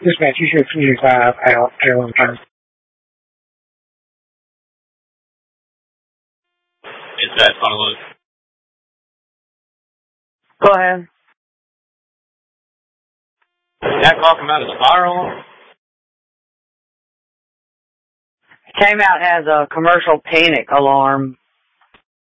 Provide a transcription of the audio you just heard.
Dispatch, you should 265 out, Airline Turn. Dispatch, follow. Go ahead. That call come out of Spiral? Came out as a commercial panic alarm.